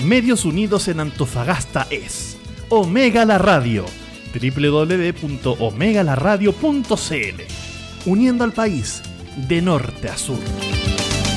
medios unidos en Antofagasta es Omega la Radio, www.omegalaradio.cl, uniendo al país de norte a sur.